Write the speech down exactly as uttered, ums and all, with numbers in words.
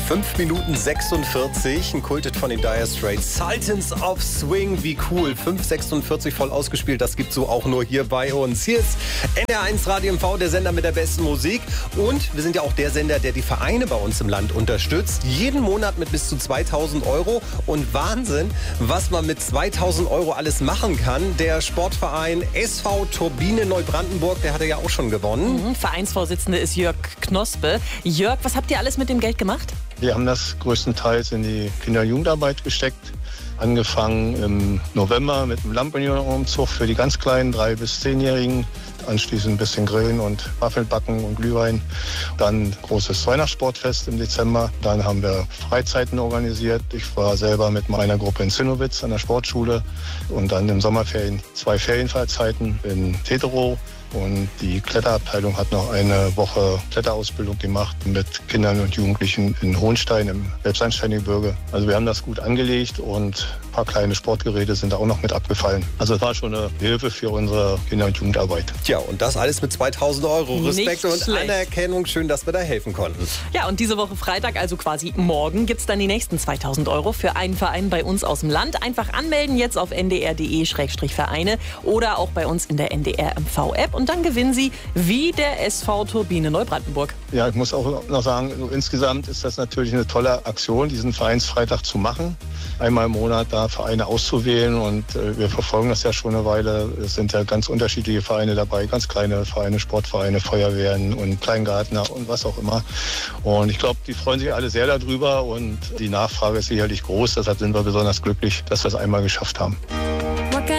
fünf Minuten sechsundvierzig, ein Kultet von den Dire Straits. Sultans of Swing, wie cool. fünf sechsundvierzig voll ausgespielt, das gibt's so auch nur hier bei uns. Hier ist N R eins Radio M V, der Sender mit der besten Musik. Und wir sind ja auch der Sender, der die Vereine bei uns im Land unterstützt. Jeden Monat mit bis zu zweitausend Euro. Und Wahnsinn, was man mit zweitausend Euro alles machen kann. Der Sportverein S V Turbine Neubrandenburg, der hatte ja auch schon gewonnen. Mhm, Vereinsvorsitzende ist Jörg Knospe. Jörg, was habt ihr alles mit dem Geld gemacht? Wir haben das größtenteils in die Kinder- und Jugendarbeit gesteckt. Angefangen im November mit einem Lampenumzug für die ganz Kleinen, drei- bis zehnjährigen. Anschließend ein bisschen Grillen und Waffeln backen und Glühwein. Dann großes Weihnachtssportfest im Dezember. Dann haben wir Freizeiten organisiert. Ich war selber mit meiner Gruppe in Zinnowitz an der Sportschule. Und dann im Sommerferien zwei Ferienfreizeiten in Teterow. Und die Kletterabteilung hat noch eine Woche Kletterausbildung gemacht mit Kindern und Jugendlichen in Hohenstein im Elbsandsteingebirge. Also wir haben das gut angelegt und ein paar kleine Sportgeräte sind da auch noch mit abgefallen. Also es war schon eine Hilfe für unsere Kinder- und Jugendarbeit. Tja, und das alles mit zweitausend Euro. Respekt Nicht und schlecht. Anerkennung. Schön, dass wir da helfen konnten. Ja, und diese Woche Freitag, also quasi morgen, gibt's dann die nächsten zweitausend Euro für einen Verein bei uns aus dem Land. Einfach anmelden jetzt auf n d r punkt d e Schrägstrich Vereine oder auch bei uns in der N D R M V-App. Und dann gewinnen Sie wie der S V Turbine Neubrandenburg. Ja, ich muss auch noch sagen, so insgesamt ist das natürlich eine tolle Aktion, diesen Vereinsfreitag zu machen. Einmal im Monat da Vereine auszuwählen und äh, wir verfolgen das ja schon eine Weile. Es sind ja ganz unterschiedliche Vereine dabei, ganz kleine Vereine, Sportvereine, Feuerwehren und Kleingartner und was auch immer. Und ich glaube, die freuen sich alle sehr darüber und die Nachfrage ist sicherlich groß. Deshalb sind wir besonders glücklich, dass wir es einmal geschafft haben.